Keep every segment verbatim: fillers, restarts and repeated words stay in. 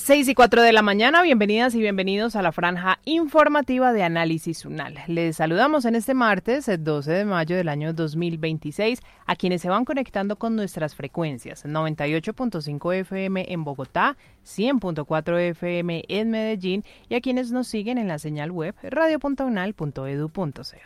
Seis y cuatro de la mañana, bienvenidas y bienvenidos a la franja informativa de Análisis UNAL. Les saludamos en este martes, el doce de mayo del año dos mil veintiséis, a quienes se van conectando con nuestras frecuencias, noventa y ocho punto cinco F M en Bogotá, cien punto cuatro F M en Medellín, y a quienes nos siguen en la señal web radio punto unal punto edu punto co.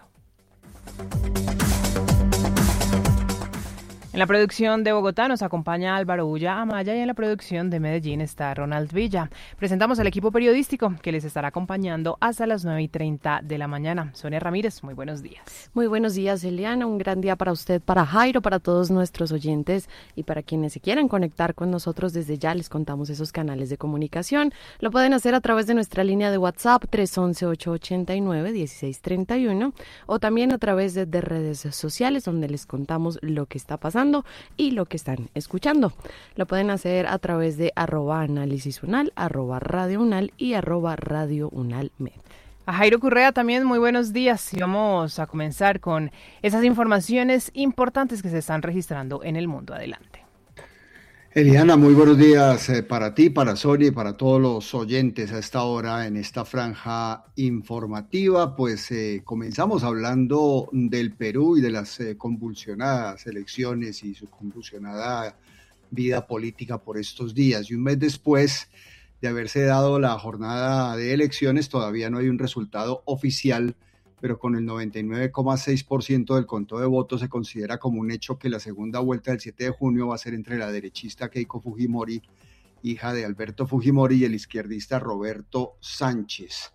En la producción de Bogotá nos acompaña Álvaro Ulla Amaya y en la producción de Medellín está Ronald Villa. Presentamos al equipo periodístico que les estará acompañando hasta las nueve y treinta de la mañana. Sonia Ramírez, muy buenos días. Muy buenos días, Eliana. Un gran día para usted, para Jairo, para todos nuestros oyentes y para quienes se quieran conectar con nosotros desde ya. Les contamos esos canales de comunicación. Lo pueden hacer a través de nuestra línea de WhatsApp tres once, ocho ochenta y nueve, dieciséis treinta y uno o también a través de, de redes sociales donde les contamos lo que está pasando y lo que están escuchando. Lo pueden hacer a través de arroba análisis unal, arroba radio unal y arroba radio unal med. A Jairo Correa también muy buenos días y vamos a comenzar con esas informaciones importantes que se están registrando en el mundo. Adelante. Eliana, muy buenos días eh, para ti, para Sonia y para todos los oyentes a esta hora en esta franja informativa. Pues eh, comenzamos hablando del Perú y de las eh, convulsionadas elecciones y su convulsionada vida política por estos días. Y un mes después de haberse dado la jornada de elecciones, todavía no hay un resultado oficial, pero con el noventa y nueve coma seis por ciento del conteo de votos se considera como un hecho que la segunda vuelta del siete de junio va a ser entre la derechista Keiko Fujimori, hija de Alberto Fujimori, y el izquierdista Roberto Sánchez.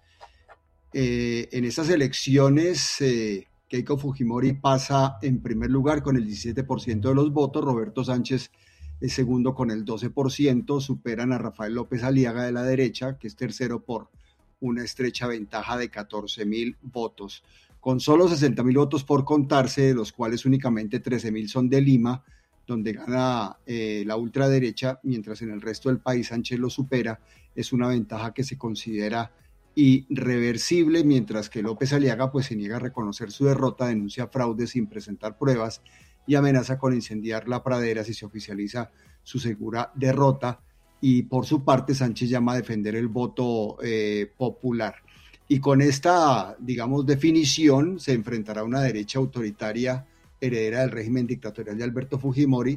Eh, en estas elecciones, eh, Keiko Fujimori pasa en primer lugar con el diecisiete por ciento de los votos, Roberto Sánchez es segundo con el doce por ciento, superan a Rafael López Aliaga de la derecha, que es tercero por una estrecha ventaja de catorce mil votos, con solo sesenta mil votos por contarse, de los cuales únicamente trece mil son de Lima, donde gana eh, la ultraderecha, mientras en el resto del país Sánchez lo supera. Es una ventaja que se considera irreversible, mientras que López Aliaga pues se niega a reconocer su derrota, denuncia fraude sin presentar pruebas y amenaza con incendiar la pradera si se oficializa su segura derrota. Y por su parte Sánchez llama a defender el voto eh, popular. Y con esta, digamos, definición se enfrentará una derecha autoritaria heredera del régimen dictatorial de Alberto Fujimori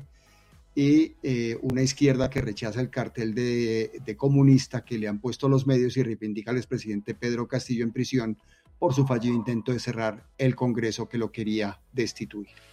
y eh, una izquierda que rechaza el cartel de, de comunista que le han puesto los medios y reivindica al expresidente Pedro Castillo en prisión por su fallido intento de cerrar el Congreso que lo quería destituir.